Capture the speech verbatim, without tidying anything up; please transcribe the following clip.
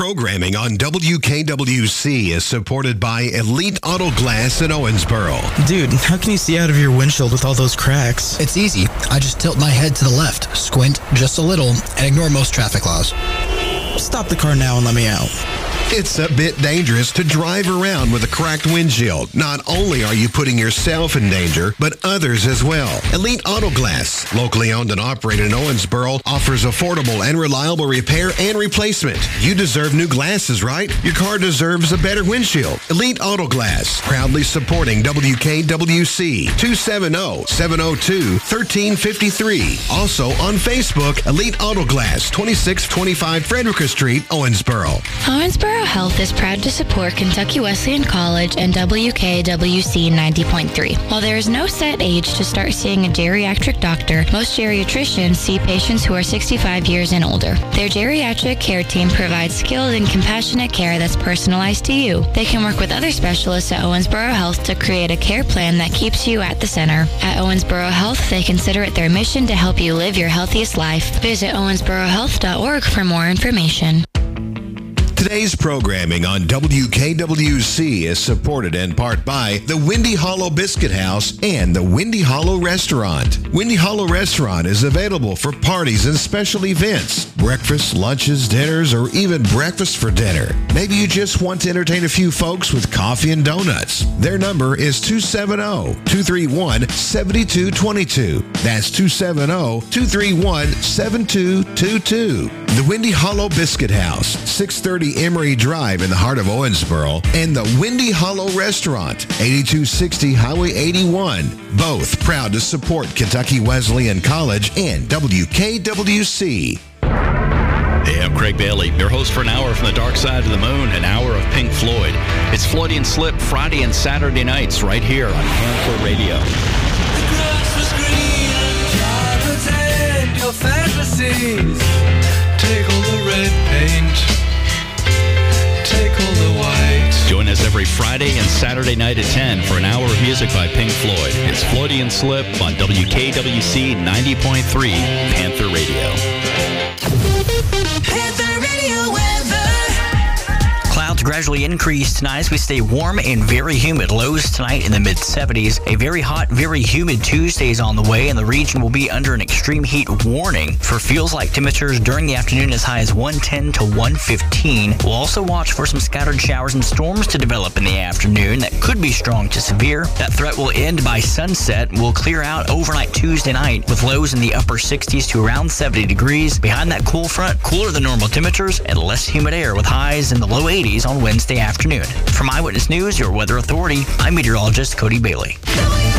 programming on W K W C is supported by Elite Auto Glass in Owensboro. Dude, how can you see out of your windshield with all those cracks? It's easy. I just tilt my head to the left, squint just a little, and ignore most traffic laws. Stop the car now and let me out. It's a bit dangerous to drive around with a cracked windshield. Not only are you putting yourself in danger, but others as well. Elite Auto Glass, locally owned and operated in Owensboro, offers affordable and reliable repair and replacement. You deserve new glasses, right? Your car deserves a better windshield. Elite Auto Glass, proudly supporting W K W C, two seven zero, seven zero two, one three five three. Also on Facebook, Elite Auto Glass, twenty-six twenty-five Frederica Street, Owensboro. Owensboro Health is proud to support Kentucky Wesleyan College and W K W C ninety point three. While there is no set age to start seeing a geriatric doctor, most geriatricians see patients who are sixty-five years and older. Their geriatric care team provides skilled and compassionate care that's personalized to you. They can work with other specialists at Owensboro Health to create a care plan that keeps you at the center. At Owensboro Health, they consider it their mission to help you live your healthiest life. Visit owensboro health dot org for more information. Today's programming on W K W C is supported in part by the Windy Hollow Biscuit House and the Windy Hollow Restaurant. Windy Hollow Restaurant is available for parties and special events, breakfast, lunches, dinners, or even breakfast for dinner. Maybe you just want to entertain a few folks with coffee and donuts. Their number is two seven zero, two three one, seven two two two. That's two seven zero, two three one, seven two two two. The Windy Hollow Biscuit House, six thirty Emory Drive in the heart of Owensboro, and the Windy Hollow Restaurant, eighty-two sixty Highway eighty-one. Both proud to support Kentucky Wesleyan College and W K W C. Hey, I'm Craig Bailey, your host for an hour from the dark side of the moon, an hour of Pink Floyd. It's Floydian Slip Friday and Saturday nights right here on Panther Radio. The grass was green and your fantasies. Take all the red paint, take all the white. Join us every Friday and Saturday night at ten for an hour of music by Pink Floyd. It's Floydian Slip on W K W C ninety point three Panther Radio. Panther Radio weather. Clouds gradually increase tonight as we stay warm and very humid. Lows tonight in the mid seventies. A very hot, very humid Tuesday is on the way, and the region will be under an extreme heat warning for feels-like temperatures during the afternoon as high as one ten to one fifteen. We'll also watch for some scattered showers and storms to develop in the afternoon that could be strong to severe. That threat will end by sunset. We'll clear out overnight Tuesday night with lows in the upper sixties to around seventy degrees. Behind that cool front, cooler than normal temperatures and less humid air with highs in the low eighties on Wednesday afternoon. From Eyewitness News, your weather authority, I'm meteorologist Cody Bailey.